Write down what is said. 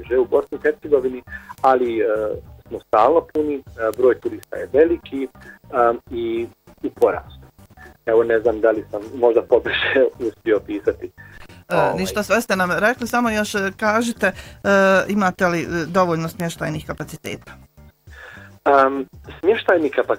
duže u Bosni i Hercegovini, ali smo stalno puni, broj turista je veliki i u porastu. Evo ne znam da li sam možda pobliže uspio opisati. Ništa, sve ste nam rekli, samo još kažite imate li dovoljno smještajnih kapaciteta? Smještajni